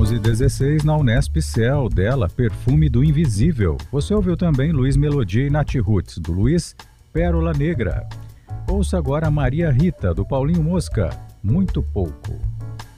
11h16 na Unesp Céu, dela Perfume do Invisível. Você ouviu também Luiz Melodia e Nath Roots, do Luiz, Pérola Negra. Ouça agora Maria Rita, do Paulinho Mosca, Muito Pouco.